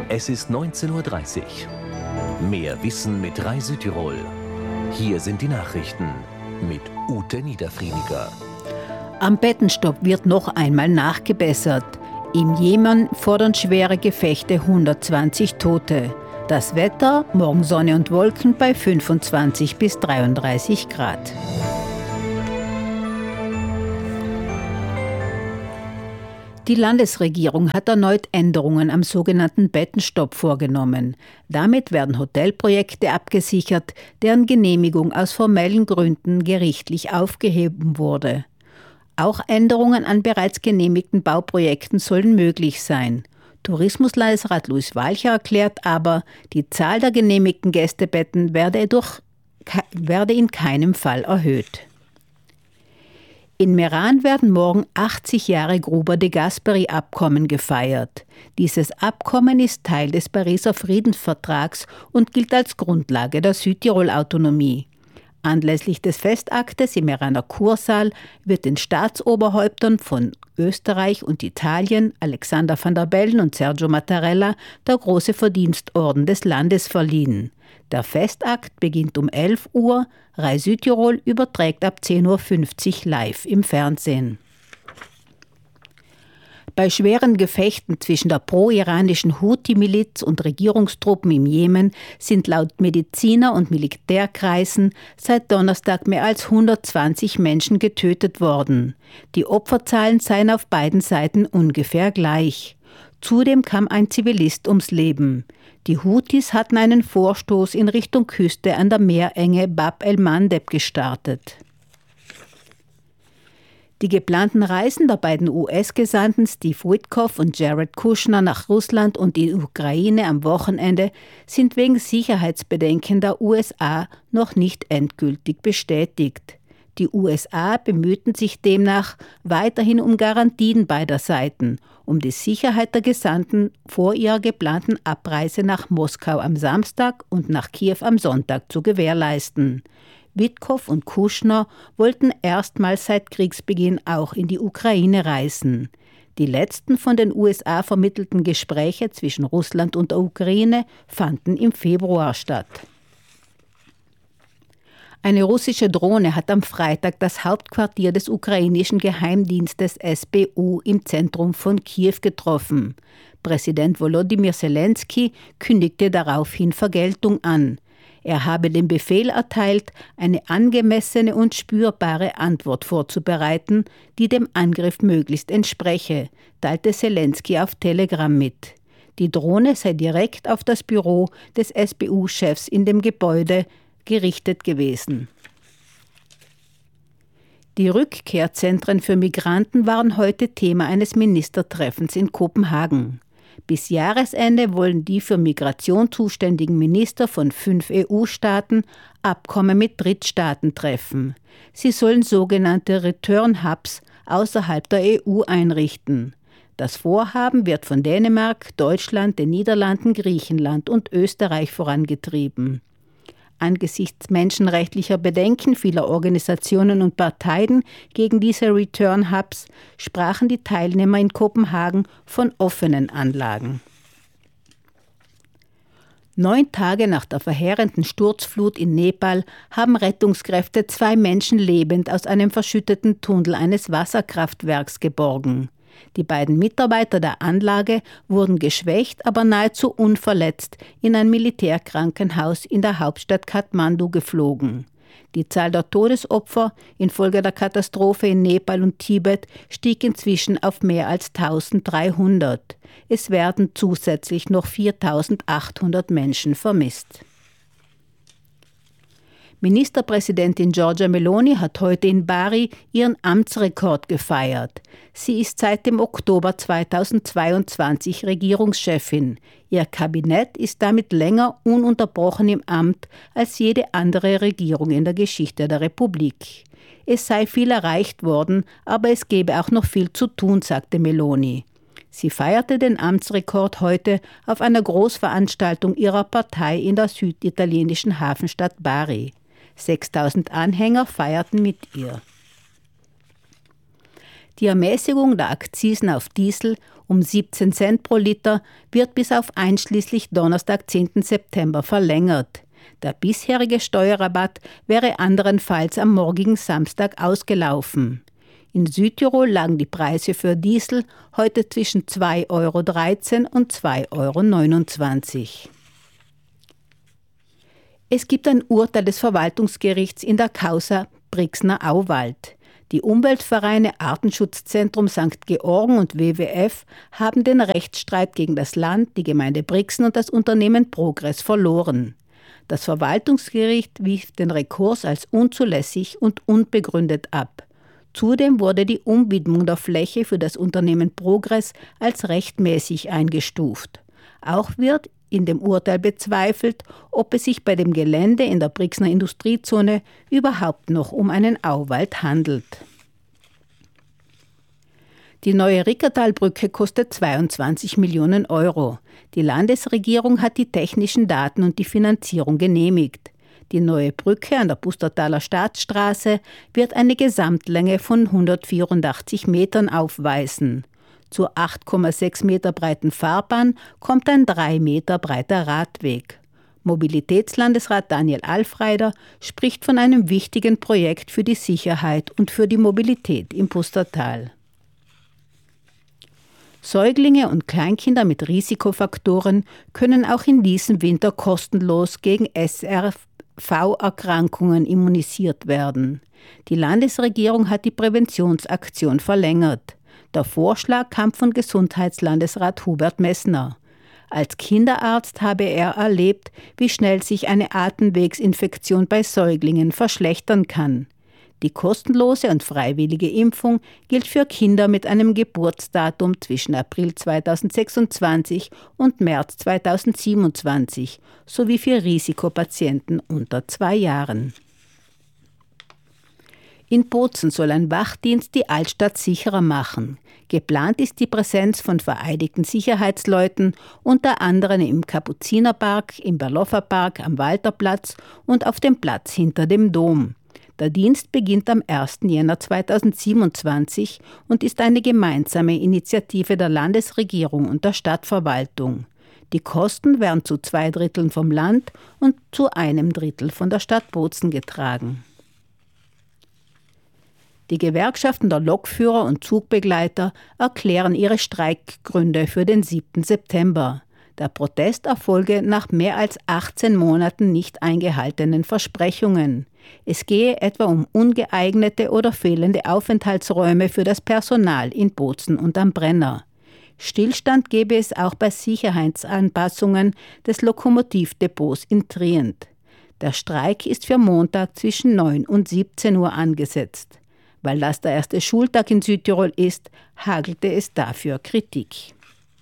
Es ist 19:30 Uhr. Mehr Wissen mit Rai Südtirol. Hier sind die Nachrichten mit Ute Niederfriediger. Am Bettenstopp wird noch einmal nachgebessert. Im Jemen fordern schwere Gefechte 120 Tote. Das Wetter, morgen Sonne und Wolken bei 25 bis 33 Grad. Die Landesregierung hat erneut Änderungen am sogenannten Bettenstopp vorgenommen. Damit werden Hotelprojekte abgesichert, deren Genehmigung aus formellen Gründen gerichtlich aufgehoben wurde. Auch Änderungen an bereits genehmigten Bauprojekten sollen möglich sein. Tourismuslandesrat Luis Walcher erklärt aber, die Zahl der genehmigten Gästebetten werde in keinem Fall erhöht. In Meran werden morgen 80 Jahre Gruber-de-Gasperi-Abkommen gefeiert. Dieses Abkommen ist Teil des Pariser Friedensvertrags und gilt als Grundlage der Südtirol-Autonomie. Anlässlich des Festaktes im Meraner Kursaal wird den Staatsoberhäuptern von Österreich und Italien, Alexander van der Bellen und Sergio Mattarella, der Große Verdienstorden des Landes verliehen. Der Festakt beginnt um 11 Uhr. Rai Südtirol überträgt ab 10:50 Uhr live im Fernsehen. Bei schweren Gefechten zwischen der pro-iranischen Houthi-Miliz und Regierungstruppen im Jemen sind laut Mediziner und Militärkreisen seit Donnerstag mehr als 120 Menschen getötet worden. Die Opferzahlen seien auf beiden Seiten ungefähr gleich. Zudem kam ein Zivilist ums Leben. Die Houthis hatten einen Vorstoß in Richtung Küste an der Meerenge Bab el-Mandeb gestartet. Die geplanten Reisen der beiden US-Gesandten Steve Witkoff und Jared Kushner nach Russland und die Ukraine am Wochenende sind wegen Sicherheitsbedenken der USA noch nicht endgültig bestätigt. Die USA bemühten sich demnach weiterhin um Garantien beider Seiten, um die Sicherheit der Gesandten vor ihrer geplanten Abreise nach Moskau am Samstag und nach Kiew am Sonntag zu gewährleisten. Witkoff und Kushner wollten erstmals seit Kriegsbeginn auch in die Ukraine reisen. Die letzten von den USA vermittelten Gespräche zwischen Russland und der Ukraine fanden im Februar statt. Eine russische Drohne hat am Freitag das Hauptquartier des ukrainischen Geheimdienstes SBU im Zentrum von Kiew getroffen. Präsident Volodymyr Zelensky kündigte daraufhin Vergeltung an. Er habe den Befehl erteilt, eine angemessene und spürbare Antwort vorzubereiten, die dem Angriff möglichst entspreche, teilte Zelensky auf Telegram mit. Die Drohne sei direkt auf das Büro des SBU-Chefs in dem Gebäude gerichtet gewesen. Die Rückkehrzentren für Migranten waren heute Thema eines Ministertreffens in Kopenhagen. Bis Jahresende wollen die für Migration zuständigen Minister von 5 EU-Staaten Abkommen mit Drittstaaten treffen. Sie sollen sogenannte Return Hubs außerhalb der EU einrichten. Das Vorhaben wird von Dänemark, Deutschland, den Niederlanden, Griechenland und Österreich vorangetrieben. Angesichts menschenrechtlicher Bedenken vieler Organisationen und Parteien gegen diese Return Hubs sprachen die Teilnehmer in Kopenhagen von offenen Anlagen. 9 Tage nach der verheerenden Sturzflut in Nepal haben Rettungskräfte 2 Menschen lebend aus einem verschütteten Tunnel eines Wasserkraftwerks geborgen. Die beiden Mitarbeiter der Anlage wurden geschwächt, aber nahezu unverletzt in ein Militärkrankenhaus in der Hauptstadt Kathmandu geflogen. Die Zahl der Todesopfer infolge der Katastrophe in Nepal und Tibet stieg inzwischen auf mehr als 1300. Es werden zusätzlich noch 4800 Menschen vermisst. Ministerpräsidentin Giorgia Meloni hat heute in Bari ihren Amtsrekord gefeiert. Sie ist seit dem Oktober 2022 Regierungschefin. Ihr Kabinett ist damit länger ununterbrochen im Amt als jede andere Regierung in der Geschichte der Republik. Es sei viel erreicht worden, aber es gebe auch noch viel zu tun, sagte Meloni. Sie feierte den Amtsrekord heute auf einer Großveranstaltung ihrer Partei in der süditalienischen Hafenstadt Bari. 6000 Anhänger feierten mit ihr. Die Ermäßigung der Akzisen auf Diesel um 17 Cent pro Liter, wird bis auf einschließlich Donnerstag, 10. September verlängert. Der bisherige Steuerrabatt wäre anderenfalls am morgigen Samstag ausgelaufen. In Südtirol lagen die Preise für Diesel heute zwischen 2,13 € und 2,29 €. Es gibt ein Urteil des Verwaltungsgerichts in der Causa Brixner Auwald. Die Umweltvereine Artenschutzzentrum St. Georgen und WWF haben den Rechtsstreit gegen das Land, die Gemeinde Brixen und das Unternehmen Progress verloren. Das Verwaltungsgericht wies den Rekurs als unzulässig und unbegründet ab. Zudem wurde die Umwidmung der Fläche für das Unternehmen Progress als rechtmäßig eingestuft. Auch wird in dem Urteil bezweifelt, ob es sich bei dem Gelände in der Brixner Industriezone überhaupt noch um einen Auwald handelt. Die neue Rickertalbrücke kostet 22 Millionen €. Die Landesregierung hat die technischen Daten und die Finanzierung genehmigt. Die neue Brücke an der Pustertaler Staatsstraße wird eine Gesamtlänge von 184 Metern aufweisen. Zur 8,6 Meter breiten Fahrbahn kommt ein 3 Meter breiter Radweg. Mobilitätslandesrat Daniel Alfreider spricht von einem wichtigen Projekt für die Sicherheit und für die Mobilität im Pustertal. Säuglinge und Kleinkinder mit Risikofaktoren können auch in diesem Winter kostenlos gegen SRV-Erkrankungen immunisiert werden. Die Landesregierung hat die Präventionsaktion verlängert. Der Vorschlag kam von Gesundheitslandesrat Hubert Messner. Als Kinderarzt habe er erlebt, wie schnell sich eine Atemwegsinfektion bei Säuglingen verschlechtern kann. Die kostenlose und freiwillige Impfung gilt für Kinder mit einem Geburtsdatum zwischen April 2026 und März 2027 sowie für Risikopatienten unter 2 Jahren. In Bozen soll ein Wachdienst die Altstadt sicherer machen. Geplant ist die Präsenz von vereidigten Sicherheitsleuten, unter anderem im Kapuzinerpark, im Berlofferpark, am Walterplatz und auf dem Platz hinter dem Dom. Der Dienst beginnt am 1. Jänner 2027 und ist eine gemeinsame Initiative der Landesregierung und der Stadtverwaltung. Die Kosten werden zu 2/3 vom Land und zu 1/3 von der Stadt Bozen getragen. Die Gewerkschaften der Lokführer und Zugbegleiter erklären ihre Streikgründe für den 7. September. Der Protest erfolge nach mehr als 18 Monaten nicht eingehaltenen Versprechungen. Es gehe etwa um ungeeignete oder fehlende Aufenthaltsräume für das Personal in Bozen und am Brenner. Stillstand gebe es auch bei Sicherheitsanpassungen des Lokomotivdepots in Trient. Der Streik ist für Montag zwischen 9 und 17 Uhr angesetzt. Weil das der erste Schultag in Südtirol ist, hagelte es dafür Kritik.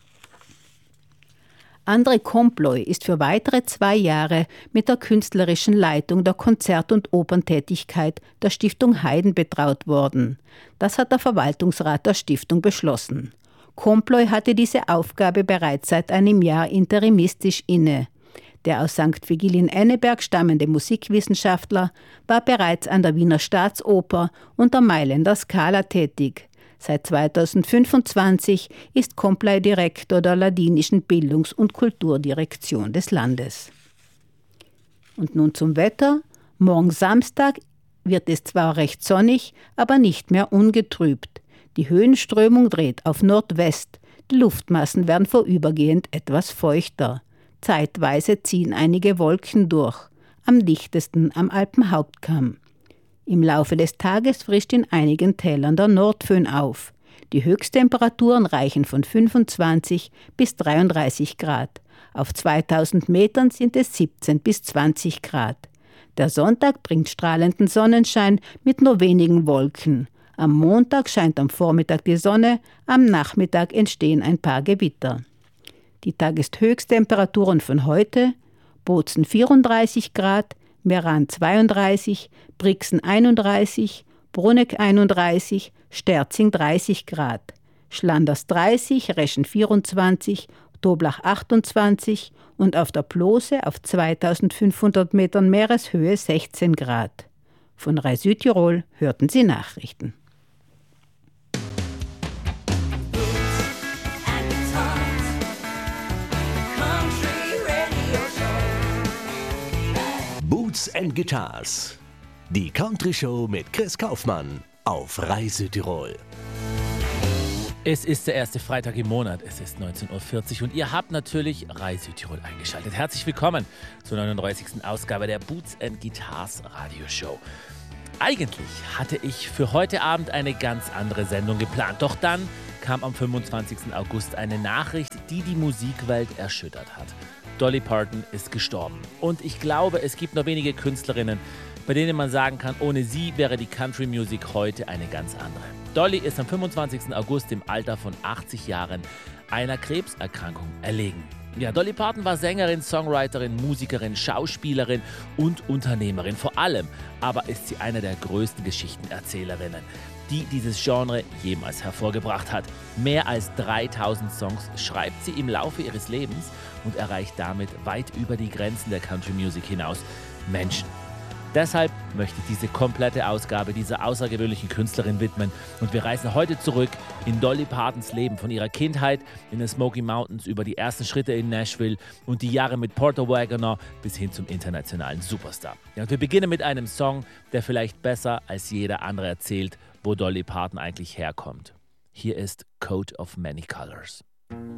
André Komploy ist für weitere 2 Jahre mit der künstlerischen Leitung der Konzert- und Operntätigkeit der Stiftung Haydn betraut worden. Das hat der Verwaltungsrat der Stiftung beschlossen. Komploy hatte diese Aufgabe bereits seit einem Jahr interimistisch inne. Der aus St. Vigilien-Enneberg stammende Musikwissenschaftler war bereits an der Wiener Staatsoper und der Mailänder Scala tätig. Seit 2025 ist Komploy Direktor der ladinischen Bildungs- und Kulturdirektion des Landes. Und nun zum Wetter. Morgen Samstag wird es zwar recht sonnig, aber nicht mehr ungetrübt. Die Höhenströmung dreht auf Nordwest. Die Luftmassen werden vorübergehend etwas feuchter. Zeitweise ziehen einige Wolken durch, am dichtesten am Alpenhauptkamm. Im Laufe des Tages frischt in einigen Tälern der Nordföhn auf. Die Höchsttemperaturen reichen von 25 bis 33 Grad. Auf 2000 Metern sind es 17 bis 20 Grad. Der Sonntag bringt strahlenden Sonnenschein mit nur wenigen Wolken. Am Montag scheint am Vormittag die Sonne, am Nachmittag entstehen ein paar Gewitter. Die Tageshöchsttemperaturen von heute: Bozen 34 Grad, Meran 32, Brixen 31, Bruneck 31, Sterzing 30 Grad, Schlanders 30, Reschen 24, Toblach 28 und auf der Plose auf 2500 Metern Meereshöhe 16 Grad. Von RAI Südtirol hörten Sie Nachrichten. Boots & Guitars. Die Country Show mit Chris Kaufmann auf Rai Südtirol. Es ist der erste Freitag im Monat, es ist 19.40 Uhr und ihr habt natürlich Rai Südtirol eingeschaltet. Herzlich willkommen zur 39. Ausgabe der Boots & Guitars Radioshow. Eigentlich hatte ich für heute Abend eine ganz andere Sendung geplant, doch dann kam am 25. August eine Nachricht, die die Musikwelt erschüttert hat. Dolly Parton ist gestorben und ich glaube, es gibt noch wenige Künstlerinnen, bei denen man sagen kann, ohne sie wäre die Country Music heute eine ganz andere. Dolly ist am 25. August im Alter von 80 Jahren einer Krebserkrankung erlegen. Ja, Dolly Parton war Sängerin, Songwriterin, Musikerin, Schauspielerin und Unternehmerin. Vor allem aber ist sie eine der größten Geschichtenerzählerinnen, die dieses Genre jemals hervorgebracht hat. Mehr als 3000 Songs schreibt sie im Laufe ihres Lebens und erreicht damit weit über die Grenzen der Country Music hinaus Menschen. Deshalb möchte ich diese komplette Ausgabe dieser außergewöhnlichen Künstlerin widmen und wir reisen heute zurück in Dolly Partons Leben, von ihrer Kindheit in den Smoky Mountains über die ersten Schritte in Nashville und die Jahre mit Porter Wagoner bis hin zum internationalen Superstar. Ja, und wir beginnen mit einem Song, der vielleicht besser als jeder andere erzählt, wo Dolly Parton eigentlich herkommt. Hier ist Coat of Many Colors.